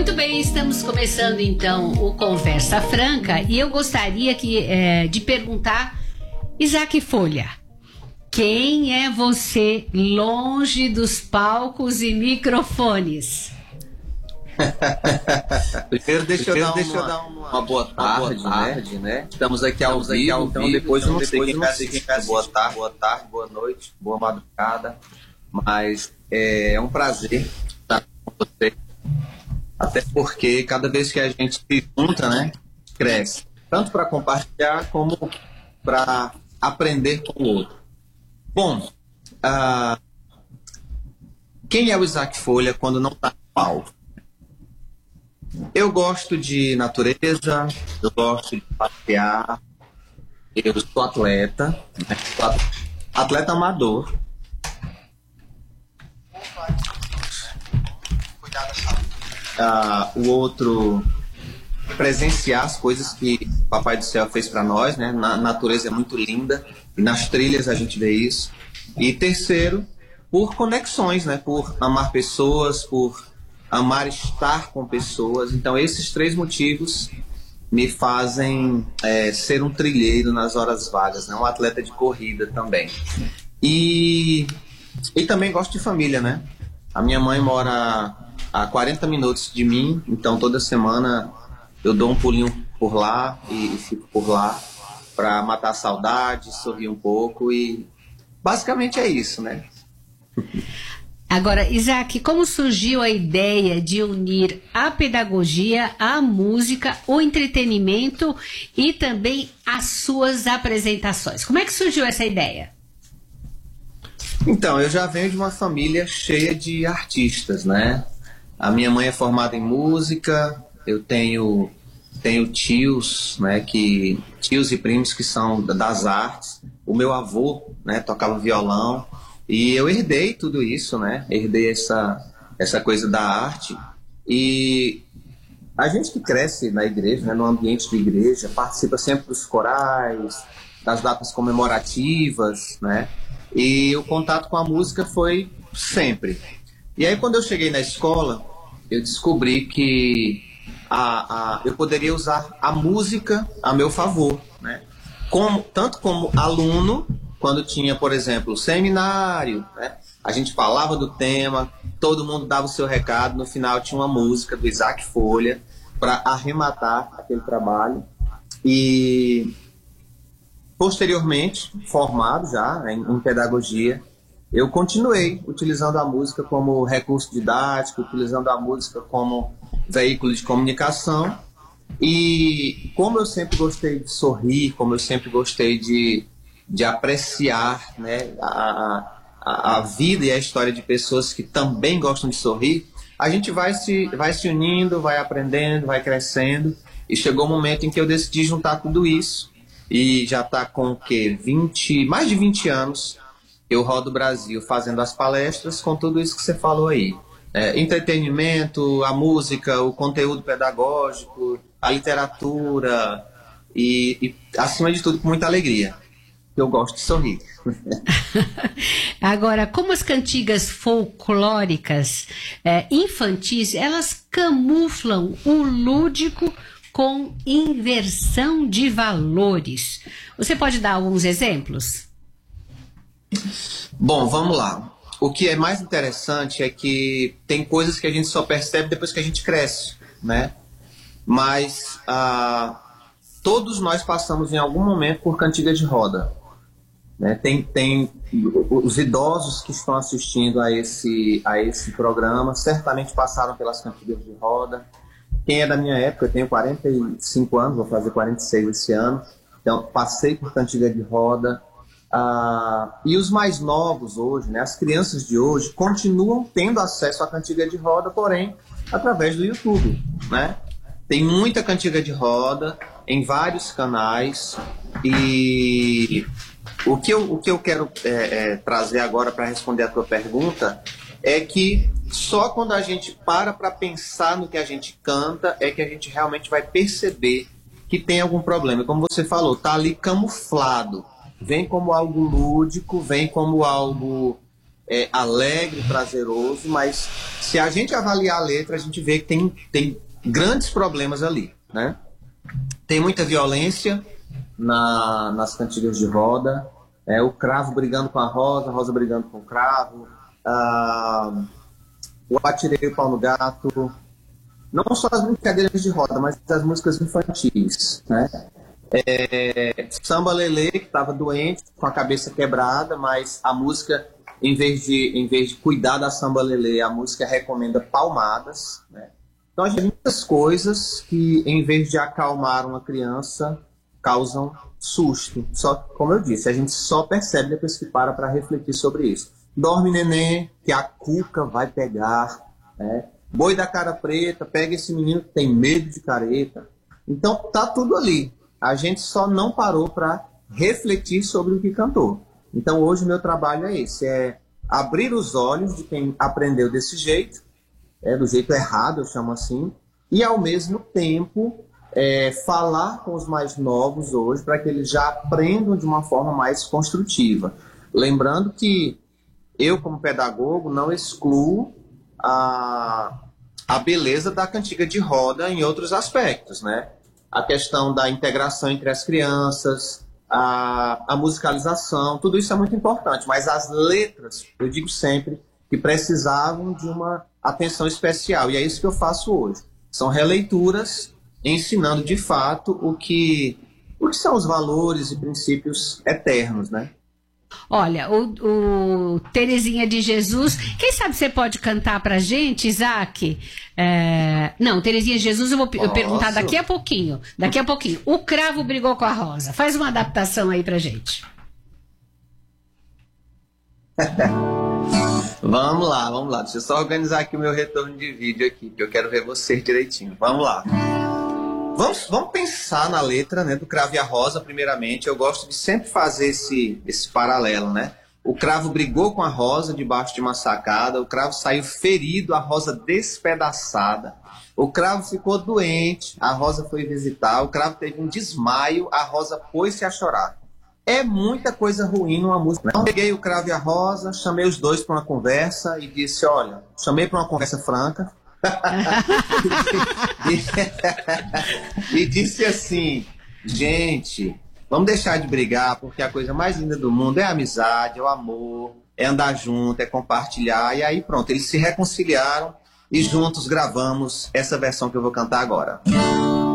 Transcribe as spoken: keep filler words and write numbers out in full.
Muito bem, estamos começando então o Conversa Franca e eu gostaria que, é, de perguntar, Isaac Folha, quem é você longe dos palcos e microfones? Primeiro deixa, Primeiro, eu, dar deixa uma, eu dar uma, uma boa tarde, uma boa tarde, né? né? Estamos aqui ao Estamos aqui vivo, ao então vivo, depois então eu não sei depois quem eu vai não sei assistir. quem vai Boa assistir. tarde, boa tarde, boa noite, boa madrugada. Mas é um prazer estar com você. Até porque cada vez que a gente se junta, né, cresce. Tanto para compartilhar como para aprender com o outro. Bom, ah, quem é o Isaac Folha quando não está no palco? Eu gosto de natureza, eu gosto de passear, eu sou atleta, né? Sou atleta amador. Ah, o outro, presenciar as coisas que o Papai do Céu fez para nós, né? Na natureza é muito linda, e nas trilhas a gente vê isso. E terceiro, por conexões, né? Por amar pessoas, por amar estar com pessoas. Então esses três motivos me fazem é, ser um trilheiro nas horas vagas, né? Um atleta de corrida também. E, e também gosto de família, né? A minha mãe mora a quarenta minutos de mim, então toda semana eu dou um pulinho por lá e, e fico por lá para matar a saudade, sorrir um pouco e basicamente é isso, né? Agora, Isaac, como surgiu a ideia de unir a pedagogia, a música, o entretenimento e também as suas apresentações? Como é que surgiu essa ideia? Então, eu já venho de uma família cheia de artistas, né? A minha mãe é formada em música, eu tenho, tenho tios, né, que, tios e primos que são das artes. O meu avô, né, tocava violão. E eu herdei tudo isso, né? Herdei essa, essa coisa da arte. E a gente que cresce na igreja, né, no ambiente de igreja, participa sempre dos corais, das datas comemorativas, né? E o contato com a música foi sempre. E aí quando eu cheguei na escola, eu descobri que a, a, eu poderia usar a música a meu favor, né? Como, tanto como aluno, quando tinha, por exemplo, seminário, né? A gente falava do tema, todo mundo dava o seu recado, no final tinha uma música do Isaac Folha para arrematar aquele trabalho. E posteriormente, formado já, né, em, em pedagogia, eu continuei utilizando a música como recurso didático, utilizando a música como veículo de comunicação. E como eu sempre gostei de sorrir, como eu sempre gostei de de apreciar, né, a, a, a vida e a história de pessoas que também gostam de sorrir, a gente vai se, vai se unindo, vai aprendendo, vai crescendo, e chegou o um momento em que eu decidi juntar tudo isso, e já está com o quê? vinte, mais de vinte anos, eu rodo o Brasil fazendo as palestras com tudo isso que você falou aí. É, entretenimento, a música, o conteúdo pedagógico, a literatura, e, e acima de tudo, com muita alegria. Eu gosto de sorrir. Agora, como as cantigas folclóricas é, infantis, elas camuflam o lúdico com inversão de valores. Você pode dar alguns exemplos? Bom, vamos lá. O que é mais interessante é que tem coisas que a gente só percebe depois que a gente cresce, né? Mas ah, todos nós passamos em algum momento por cantiga de roda. Né? Tem, tem os idosos que estão assistindo a esse, a esse programa certamente passaram pelas cantigas de roda. Quem é da minha época, eu tenho quarenta e cinco anos, vou fazer quarenta e seis esse ano, então passei por cantiga de roda. Ah, e os mais novos hoje, né, as crianças de hoje, continuam tendo acesso à cantiga de roda, porém através do YouTube, né? Tem muita cantiga de roda em vários canais e o que eu, o que eu quero é, é, trazer agora para responder a tua pergunta é que só quando a gente para para pensar no que a gente canta é que a gente realmente vai perceber que tem algum problema. Como você falou, tá ali camuflado. Vem como algo lúdico, vem como algo é alegre, prazeroso, mas se a gente avaliar a letra, a gente vê que tem, tem grandes problemas ali, né? Tem muita violência na, nas cantigas de roda, é, o cravo brigando com a rosa, a rosa brigando com o cravo, ah, o atirei o pau no gato, não só as brincadeiras de roda, mas as músicas infantis, né? É, Samba Lelê, que estava doente, com a cabeça quebrada, mas a música, em vez de, em vez de cuidar da Samba Lelê, a música recomenda palmadas, né? Então, a gente tem muitas coisas que, em vez de acalmar uma criança, causam susto. Só que, como eu disse, a gente só percebe depois que para para refletir sobre isso. Dorme, neném, que a cuca vai pegar, né? Boi da cara preta, pega esse menino que tem medo de careta. Então, tá tudo ali. A gente só não parou para refletir sobre o que cantou. Então, hoje, o meu trabalho é esse, é abrir os olhos de quem aprendeu desse jeito, é, do jeito errado, eu chamo assim, e, ao mesmo tempo, é, falar com os mais novos hoje para que eles já aprendam de uma forma mais construtiva. Lembrando que eu, como pedagogo, não excluo a, a beleza da cantiga de roda em outros aspectos, né? A questão da integração entre as crianças, a, a musicalização, tudo isso é muito importante, mas as letras, eu digo sempre, que precisavam de uma atenção especial, e é isso que eu faço hoje. São releituras ensinando de fato o que, o que são os valores e princípios eternos, né? Olha, o, o Terezinha de Jesus, quem sabe você pode cantar pra gente, Isaac? É, não, Terezinha de Jesus eu vou eu perguntar daqui a pouquinho, daqui a pouquinho. O cravo brigou com a rosa. Faz uma adaptação aí pra gente. Vamos lá, vamos lá. Deixa eu só organizar aqui o meu retorno de vídeo aqui, que eu quero ver vocês direitinho. Vamos lá. Vamos, vamos pensar na letra, né, do Cravo e a Rosa, primeiramente. Eu gosto de sempre fazer esse, esse paralelo, né? O cravo brigou com a rosa debaixo de uma sacada, o cravo saiu ferido, a rosa despedaçada. O cravo ficou doente, a rosa foi visitar, o cravo teve um desmaio, a rosa pôs-se a chorar. É muita coisa ruim numa música, né? Então, peguei o cravo e a rosa, chamei os dois para uma conversa e disse, olha, chamei para uma conversa franca, e, e disse assim, gente, vamos deixar de brigar, porque a coisa mais linda do mundo é a amizade, é o amor, é andar junto, é compartilhar. E aí pronto, eles se reconciliaram e juntos gravamos essa versão que eu vou cantar agora.